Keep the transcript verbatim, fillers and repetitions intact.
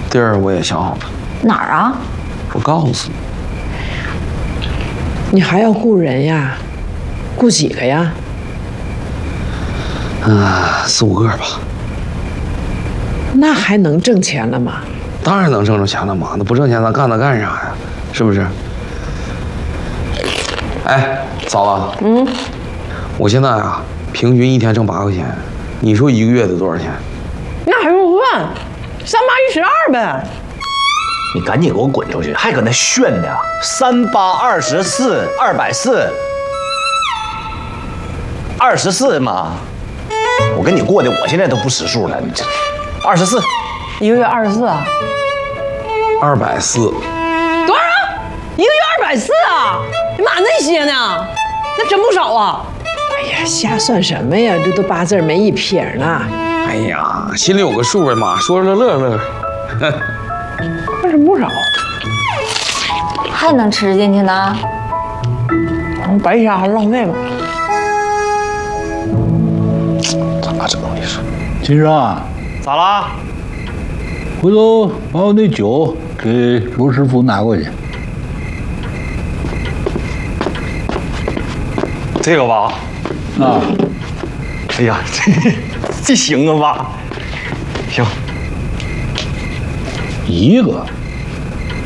地儿我也想好了。 哪儿啊？ 我告诉你。 你还要雇人呀？雇几个呀？ 啊，四五个吧。 那还能挣钱了吗？ 当然能挣着钱了嘛，那不挣钱咱干它干啥呀？是不是？哎，嫂子，嗯，我现在啊，平均一天挣八块钱，你说一个月得多少钱？ 那还用算？三八一十二呗。 你赶紧给我滚出去，还搁那炫呢！三八二十四，二百四，二十四嘛。我跟你过的，我现在都不识数了。你这二十四， 一个月二十四啊？ 二百四。 多少？一个月二百四啊？你妈那些呢？那真不少啊！哎呀，瞎算什么呀？这都八字没一撇呢。 哎呀，心里有个数呗嘛，说乐乐乐。 那真不少。 还能吃进去呢？ 白瞎还浪费吗？ 咋整？你说， 金生啊， 咋啦？ 回头把我那酒给罗师傅拿过去。 这个吧？ 啊， 哎呀，这这行啊吧？行， 一个。